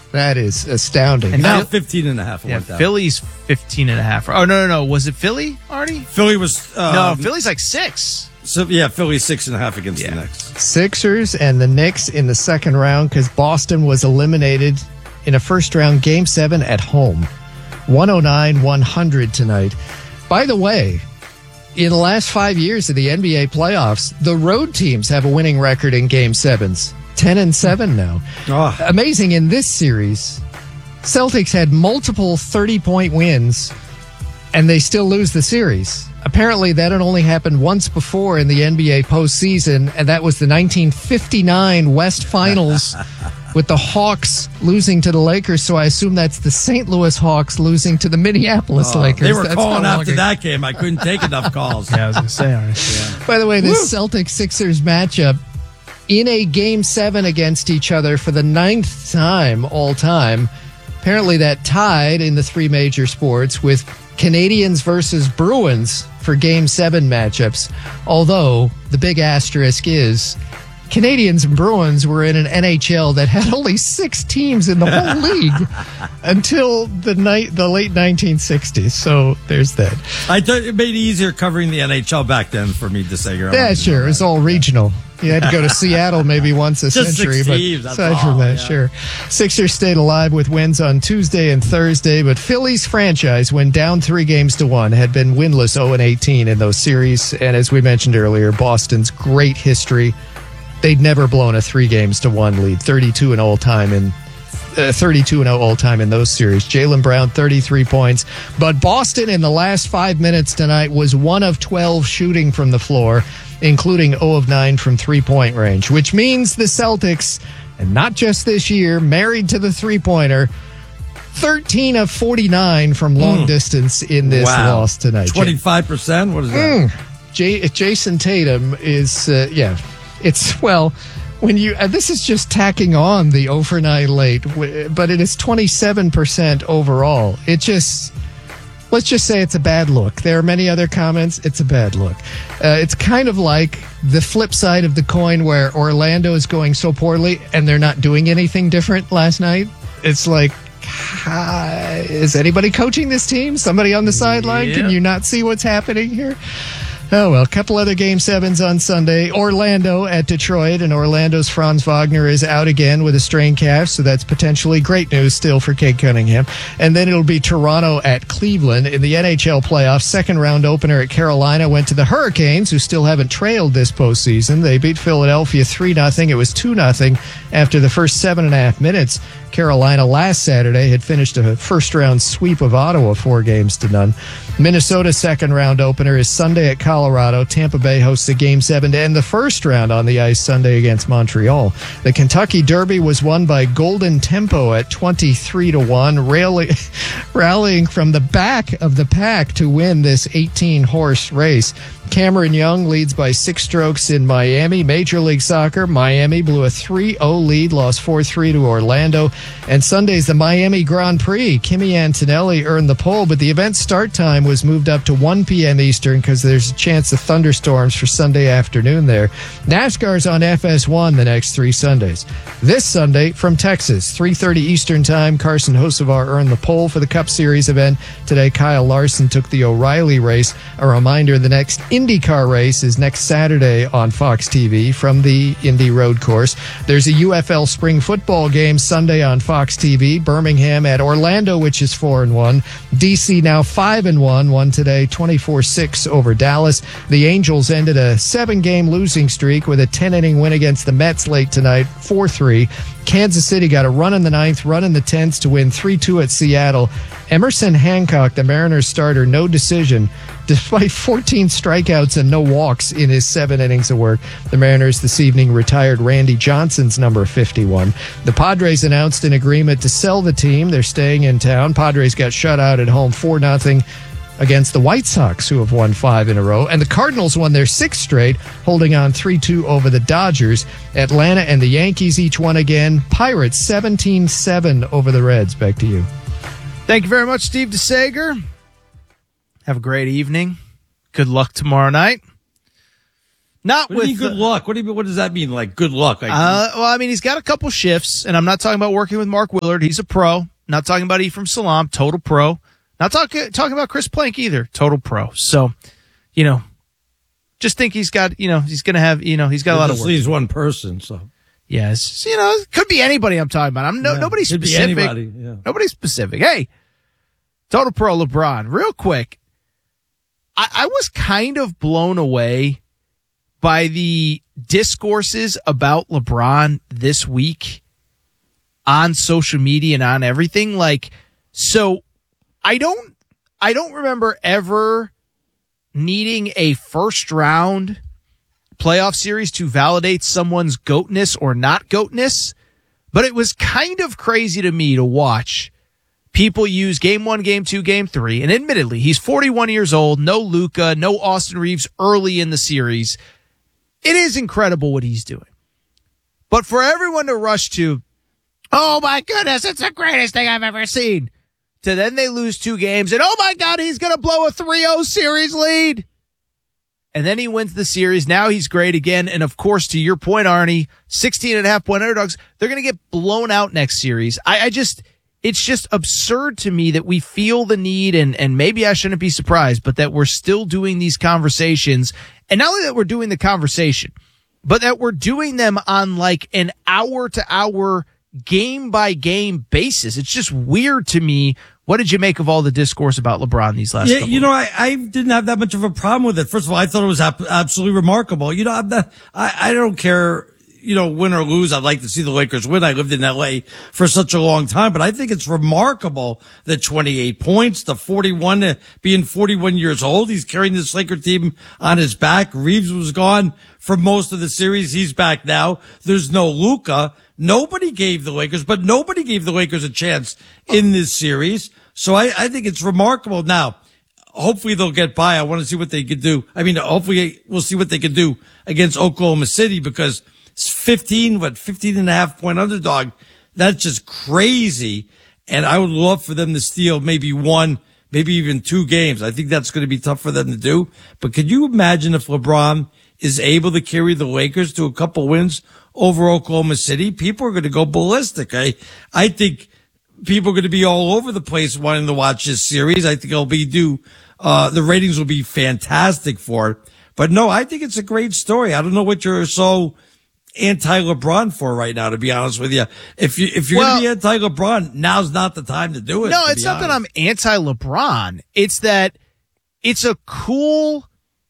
That is astounding. And now 15.5. Yeah, Philly's 15.5. Oh, no. Was it Philly, Artie? Philly was... no, Philly's like 6. So, yeah, Philly's 6.5 against the Knicks. Sixers and the Knicks in the second round because Boston was eliminated in a first-round Game 7 at home. 109-100 tonight. By the way, in the last 5 years of the NBA playoffs, the road teams have a winning record in Game 7s. 10-7 now. Oh. Amazing in this series, Celtics had multiple 30-point wins, and they still lose the series. Apparently, that had only happened once before in the NBA postseason, and that was the 1959 West Finals with the Hawks losing to the Lakers. So I assume that's the St. Louis Hawks losing to the Minneapolis Lakers. They were calling after that game. I couldn't take enough calls. Yeah, I was going to say, all right. Yeah. By the way, this Celtics-Sixers matchup in a Game 7 against each other for the 9th time all time. Apparently that tied in the three major sports with Canadians versus Bruins for Game 7 matchups. Although the big asterisk is Canadians and Bruins were in an NHL that had only 6 teams in the whole league until the late 1960s. So there's that. I thought it made it easier covering the NHL back then for me to say. Yeah, sure. It's all regional. You had to go to Seattle maybe once a century, but aside from that, sure. Sixers stayed alive with wins on Tuesday and Thursday, but Philly's franchise, when down 3-1, had been winless 0-18 in those series. And as we mentioned earlier, Boston's great history. They'd never blown a 3-1 lead, 32-0 all time in 32-0 all time in those series. Jaylen Brown, 33 points. But Boston in the last 5 minutes tonight was 1 of 12 shooting from the floor, including 0 of 9 from three-point range, which means the Celtics, and not just this year, married to the three-pointer, 13 of 49 from long distance in this loss tonight. 25%? What is that? Jason Tatum is, it's, well, when you, this is just tacking on the 0 for 9 late, but it is 27% overall. It just, let's just say it's a bad look. There are many other comments. It's a bad look. It's kind of like the flip side of the coin where Orlando is going so poorly and they're not doing anything different last night. It's like, is anybody coaching this team? Somebody on the sideline? Yeah. Can you not see what's happening here? Oh, well, a couple other Game 7s on Sunday. Orlando at Detroit, and Orlando's Franz Wagner is out again with a strained calf, so that's potentially great news still for Cade Cunningham. And then it'll be Toronto at Cleveland in the NHL playoffs. Second-round opener at Carolina went to the Hurricanes, who still haven't trailed this postseason. They beat Philadelphia 3-0. It was 2-0 after the first 7.5 minutes. Carolina last Saturday had finished a first-round sweep of Ottawa 4-0. Minnesota's second-round opener is Sunday at Colorado. Tampa Bay hosts a Game 7 to end the first round on the ice Sunday against Montreal. The Kentucky Derby was won by Golden Tempo at 23-1, rallying from the back of the pack to win this 18-horse race. Cameron Young leads by 6 strokes in Miami. Major League Soccer, Miami blew a 3-0 lead, lost 4-3 to Orlando. And Sunday's the Miami Grand Prix. Kimi Antonelli earned the pole, but the event start time was moved up to 1 p.m. Eastern because there's a chance of thunderstorms for Sunday afternoon there. NASCAR's on FS1 the next 3 Sundays. This Sunday from Texas, 3:30 Eastern Time, Carson Hocevar earned the pole for the Cup Series event. Today, Kyle Larson took the O'Reilly race. A reminder, the next IndyCar race is next Saturday on Fox TV from the Indy Road Course. There's a UFL spring football game Sunday on Fox TV. Birmingham at Orlando, which is 4-1. DC now 5-1, won today 24-6 over Dallas. The Angels ended a 7-game losing streak with a 10-inning win against the Mets late tonight, 4-3. Kansas City got a run in the 9th, run in the 10th to win 3-2 at Seattle. Emerson Hancock, the Mariners starter, no decision, despite 14 strikeouts and no walks in his 7 innings of work. The Mariners this evening retired Randy Johnson's number 51. The Padres announced an agreement to sell the team. They're staying in town. Padres got shut out at home 4-0 against the White Sox, who have won 5 in a row. And the Cardinals won their 6th straight, holding on 3-2 over the Dodgers. Atlanta and the Yankees each won again. Pirates 17-7 over the Reds. Back to you. Thank you very much, Steve DeSager. Have a great evening. Good luck tomorrow night. Not What do with you mean good luck? What does that mean? Like good luck? Like, well, I mean, he's got a couple shifts, and I'm not talking about working with Mark Willard. He's a pro. Not talking about Ephraim Salam, total pro. Not talking about Chris Plank either, total pro. So, just think he's got, he's going to have, he's got a lot of work. He's one person, so. Yes, it could be anybody I'm talking about. Nobody's specific. Anybody, yeah. Nobody's specific. Hey, total pro LeBron, real quick. I was kind of blown away by the discourses about LeBron this week on social media and on everything. So I don't remember ever needing a first round playoff series to validate someone's GOATness or not GOATness, but it was kind of crazy to me to watch people use game 1, game 2, game 3, and admittedly, he's 41 years old, no Luka, no Austin Reeves early in the series. It is incredible what he's doing. But for everyone to rush to, oh my goodness, it's the greatest thing I've ever seen, to then they lose 2 games, and oh my God, he's going to blow a 3-0 series lead. And then he wins the series. Now he's great again. And of course, to your point, Arnie, 16.5 point underdogs, they're going to get blown out next series. It's just absurd to me that we feel the need, and maybe I shouldn't be surprised, but that we're still doing these conversations. And not only that we're doing the conversation, but that we're doing them on like an hour to hour, game by game basis. It's just weird to me. What did you make of all the discourse about LeBron these last couple weeks? I didn't have that much of a problem with it. First of all, I thought it was absolutely remarkable. I don't care, win or lose. I'd like to see the Lakers win. I lived in LA for such a long time, but I think it's remarkable that 28 points, the 41, being 41 years old. He's carrying this Laker team on his back. Reeves was gone for most of the series. He's back now. There's no Luka. Nobody gave the Lakers a chance in this series. So I think it's remarkable. Now, hopefully they'll get by. I want to see what they could do. I mean, hopefully we'll see what they can do against Oklahoma City, because it's 15.5 point underdog. That's just crazy. And I would love for them to steal maybe 1, maybe even 2 games. I think that's going to be tough for them to do. But could you imagine if LeBron is able to carry the Lakers to a couple wins over Oklahoma City? People are going to go ballistic. I think people are going to be all over the place wanting to watch this series. I think the ratings will be fantastic for it. But no, I think it's a great story. I don't know what you're so anti-LeBron for right now, to be honest with you. If you're going to be anti-LeBron, now's not the time to do it. No, it's not that I'm anti-LeBron. It's that it's a cool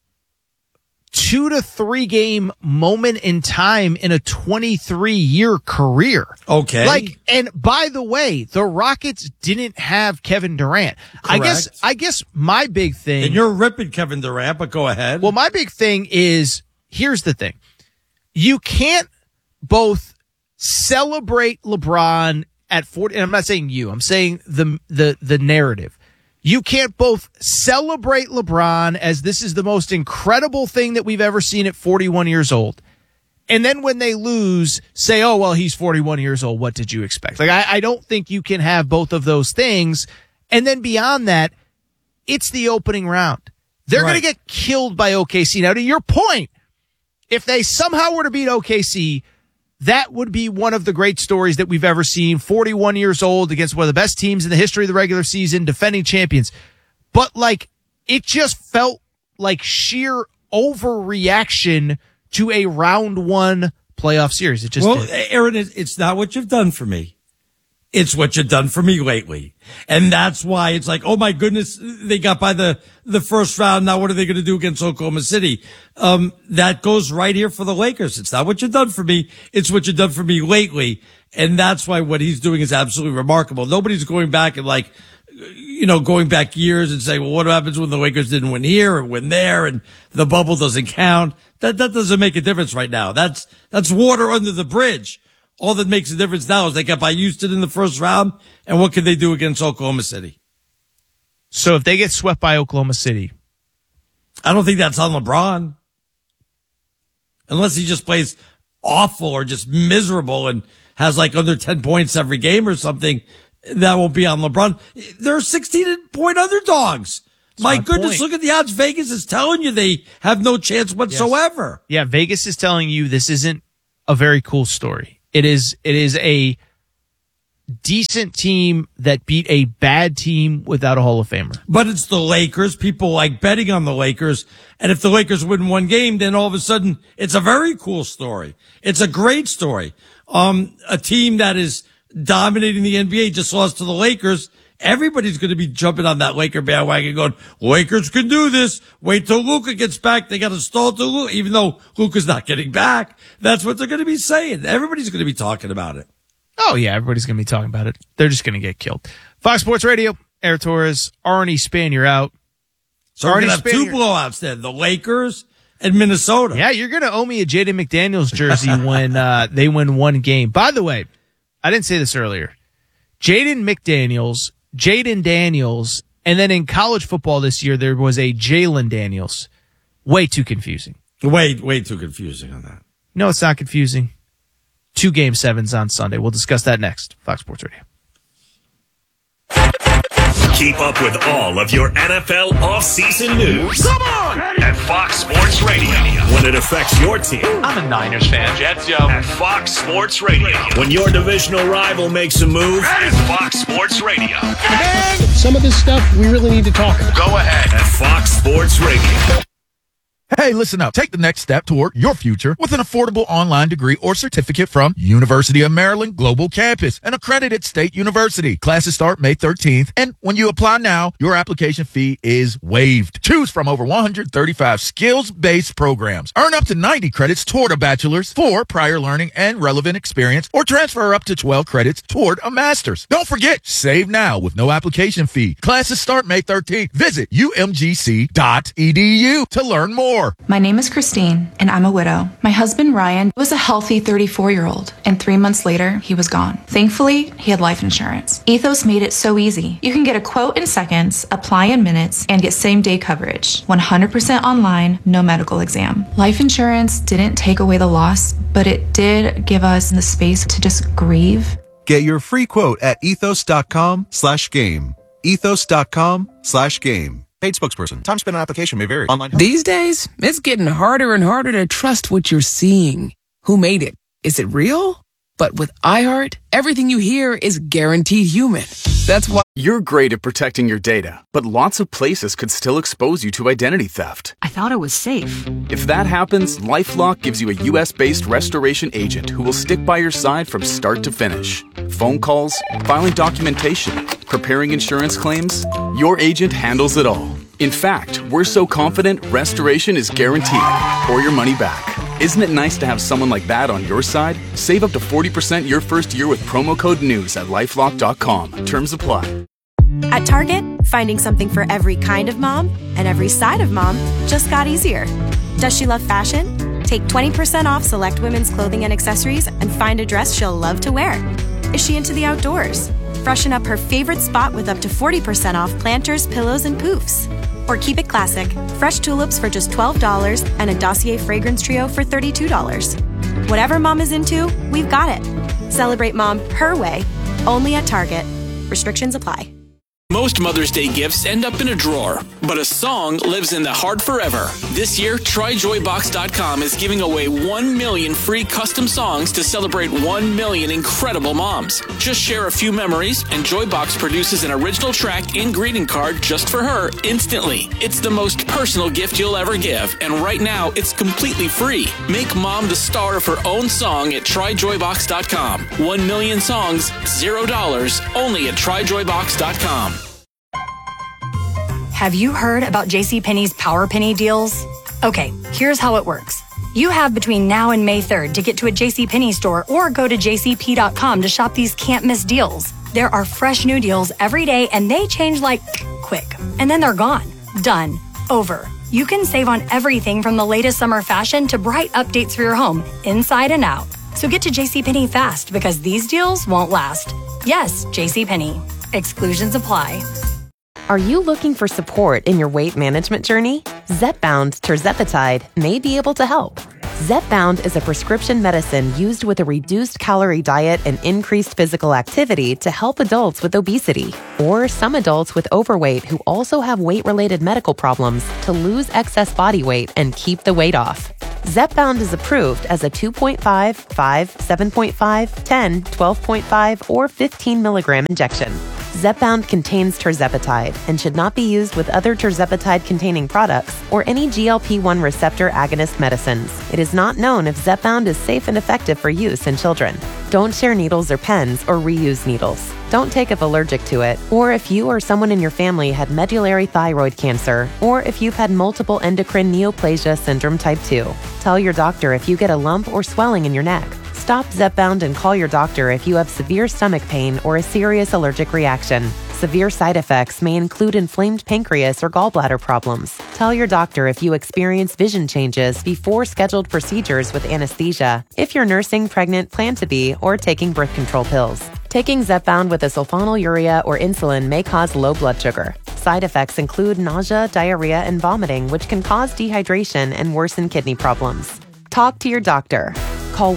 2 to 3 game moment in time in a 23-year career. Okay. And by the way, the Rockets didn't have Kevin Durant. Correct. I guess my big thing. And you're ripping Kevin Durant, but go ahead. Well, my big thing is, here's the thing. You can't both celebrate LeBron at 40, and I'm not saying you, I'm saying the narrative. You can't both celebrate LeBron as this is the most incredible thing that we've ever seen at 41 years old, and then when they lose, say, oh, well, he's 41 years old. What did you expect? I don't think you can have both of those things. And then beyond that, it's the opening round. They're going to get killed by OKC. Now, to your point, if they somehow were to beat OKC, that would be one of the great stories that we've ever seen. 41 years old against one of the best teams in the history of the regular season, defending champions. But it just felt like sheer overreaction to a round 1 playoff series. It just did. Aaron, it's not what you've done for me. It's what you've done for me lately. And that's why it's like, oh my goodness, they got by the first round. Now what are they going to do against Oklahoma City? That goes right here for the Lakers. It's not what you've done for me. It's what you've done for me lately. And that's why what he's doing is absolutely remarkable. Nobody's going back and going back years and say, well, what happens when the Lakers didn't win here or win there and the bubble doesn't count? That doesn't make a difference right now. That's water under the bridge. All that makes a difference now is they got by Houston in the first round, and what can they do against Oklahoma City? So if they get swept by Oklahoma City, I don't think that's on LeBron. Unless he just plays awful or just miserable and has under 10 points every game or something, that won't be on LeBron. They're 16-point underdogs. My goodness, look at the odds. Vegas is telling you they have no chance whatsoever. Yes. Yeah, Vegas is telling you this isn't a very cool story. It is a decent team that beat a bad team without a Hall of Famer. But it's the Lakers. People like betting on the Lakers. And if the Lakers win one game, then all of a sudden it's a very cool story. It's a great story. A team that is dominating the NBA just lost to the Lakers. Everybody's going to be jumping on that Laker bandwagon going, Lakers can do this. Wait till Luka gets back. They got to stall till Luka, even though Luka's not getting back. That's what they're going to be saying. Everybody's going to be talking about it. Oh, yeah, everybody's going to be talking about it. They're just going to get killed. Fox Sports Radio, Eric Torres, Arnie Span, you're out. So we're going to have two blowouts then, the Lakers and Minnesota. Yeah, you're going to owe me a Jaden McDaniels jersey when they win one game. By the way, I didn't say this earlier. Jaden Daniels, and then in college football this year, there was a Jalen Daniels. Way too confusing. Way too confusing on that. No, it's not confusing. 2 Game 7s on Sunday. We'll discuss that next. Fox Sports Radio. Keep up with all of your NFL offseason news. Come on! At Fox Sports Radio. When it affects your team. I'm a Niners fan. Jets, yo. At Fox Sports Radio. When your divisional rival makes a move. At Fox Sports Radio. And some of this stuff we really need to talk about. Go ahead. At Fox Sports Radio. Hey, listen up. Take the next step toward your future with an affordable online degree or certificate from University of Maryland Global Campus, an accredited state university. Classes start May 13th, and when you apply now, your application fee is waived. Choose from over 135 skills-based programs. Earn up to 90 credits toward a bachelor's for prior learning and relevant experience, or transfer up to 12 credits toward a master's. Don't forget, save now with no application fee. Classes start May 13th. Visit umgc.edu to learn more. My name is Christine, and I'm a widow. My husband, Ryan, was a healthy 34-year-old, and 3 months later, he was gone. Thankfully, he had life insurance. Ethos made it so easy. You can get a quote in seconds, apply in minutes, and get same-day coverage. 100% online, no medical exam. Life insurance didn't take away the loss, but it did give us the space to just grieve. Get your free quote at ethos.com/game. Ethos.com/game. Paid spokesperson. Time spent on application may vary. Online. These days, it's getting harder and harder to trust what you're seeing. Who made it? Is it real? But with iHeart, everything you hear is guaranteed human. That's why you're great at protecting your data, but lots of places could still expose you to identity theft. I thought it was safe. If that happens, LifeLock gives you a U.S.-based restoration agent who will stick by your side from start to finish. Phone calls, filing documentation, preparing insurance claims, your agent handles it all. In fact, we're so confident restoration is guaranteed or your money back. Isn't it nice to have someone like that on your side? Save up to 40% your first year with promo code NEWS at LifeLock.com. Terms apply. At Target, finding something for every kind of mom and every side of mom just got easier. Does she love fashion? Take 20% off select women's clothing and accessories and find a dress she'll love to wear. Is she into the outdoors? Freshen up her favorite spot with up to 40% off planters, pillows, and poofs. Or keep it classic. Fresh tulips for just $12 and a Dossier fragrance trio for $32. Whatever mom is into, we've got it. Celebrate mom her way, only at Target. Restrictions apply. Most Mother's Day gifts end up in a drawer, but a song lives in the heart forever. This year, TryJoyBox.com is giving away 1 million free custom songs to celebrate 1 million incredible moms. Just share a few memories, and Joybox produces an original track and greeting card just for her instantly. It's the most personal gift you'll ever give, and right now, it's completely free. Make mom the star of her own song at TryJoyBox.com. 1 million songs, $0, only at TryJoyBox.com. Have you heard about JCPenney's Power Penny deals? Okay, here's how it works. You have between now and May 3rd to get to a JCPenney store or go to jcp.com to shop these can't-miss deals. There are fresh new deals every day, and they change like quick. And then they're gone. Done. Over. You can save on everything from the latest summer fashion to bright updates for your home, inside and out. So get to JCPenney fast, because these deals won't last. Yes, JCPenney. Exclusions apply. Are you looking for support in your weight management journey? Zepbound tirzepatide may be able to help. Zepbound is a prescription medicine used with a reduced calorie diet and increased physical activity to help adults with obesity, or some adults with overweight who also have weight-related medical problems to lose excess body weight and keep the weight off. Zepbound is approved as a 2.5, 5, 7.5, 10, 12.5, or 15 milligram injection. Zepbound contains tirzepatide and should not be used with other tirzepatide-containing products or any GLP-1 receptor agonist medicines. It is not known if Zepbound is safe and effective for use in children. Don't share needles or pens or reuse needles. Don't take if allergic to it, or if you or someone in your family had medullary thyroid cancer, or if you've had multiple endocrine neoplasia syndrome type 2. Tell your doctor if you get a lump or swelling in your neck. Stop Zepbound and call your doctor if you have severe stomach pain or a serious allergic reaction. Severe side effects may include inflamed pancreas or gallbladder problems. Tell your doctor if you experience vision changes before scheduled procedures with anesthesia, if you're nursing, pregnant, plan to be, or taking birth control pills. Taking Zepbound with a sulfonylurea or insulin may cause low blood sugar. Side effects include nausea, diarrhea, and vomiting, which can cause dehydration and worsen kidney problems. Talk to your doctor. Call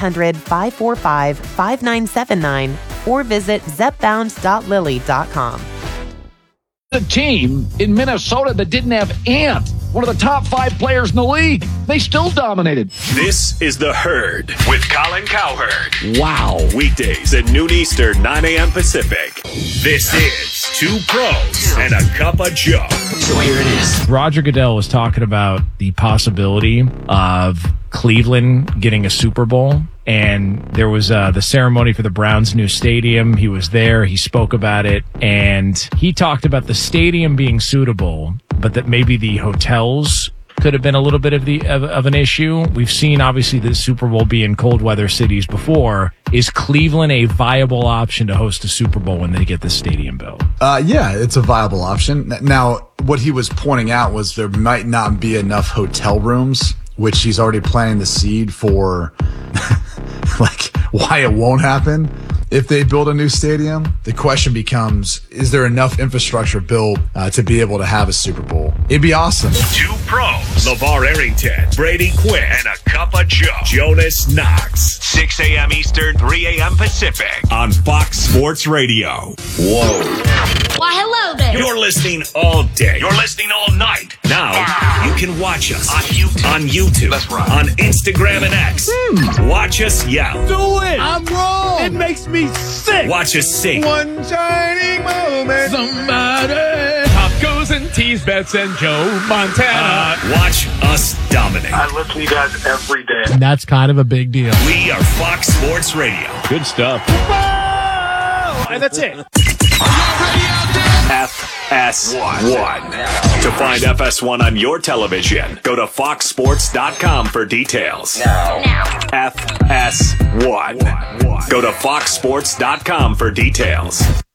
1-800-545-5979 or visit zepbound.lilly.com. A team in Minnesota that didn't have Ant, one of the top 5 players in the league. They still dominated. This is The Herd with Colin Cowherd. Wow. Weekdays at noon Eastern, 9 a.m. Pacific. This is Two Pros and a Cup of Joe. So here it is. Roger Goodell was talking about the possibility of Cleveland getting a Super Bowl. And there was the ceremony for the Browns' new stadium. He was there. He spoke about it. And he talked about the stadium being suitable, but that maybe the hotels could have been a little bit of an issue. We've seen, obviously, the Super Bowl be in cold weather cities before. Is Cleveland a viable option to host a Super Bowl when they get the stadium built? Yeah, it's a viable option. Now, what he was pointing out was there might not be enough hotel rooms, which he's already planting the seed for like why it won't happen if they build a new stadium. The question becomes, is there enough infrastructure built to be able to have a Super Bowl? It'd be awesome. Two Pros, LeVar Arrington, Brady Quinn, and a Cup of Joe, Jonas Knox. 6 a.m. Eastern, 3 a.m. Pacific on Fox Sports Radio. Whoa. Why, hello there. You're listening all day. You're listening all night. Now, you can watch us on YouTube. That's right. On Instagram and X. Watch us yell. Do it. I'm wrong. It makes me sick. Watch us sing. One shining moment. Somebody. Top goes and tease bets and Joe Montana. Watch us dominate. I listen to you guys every day. And that's kind of a big deal. We are Fox Sports Radio. Good stuff. And that's it. FS1. To find FS1 on your television, go to foxsports.com for details. Now. FS1. Go to foxsports.com for details.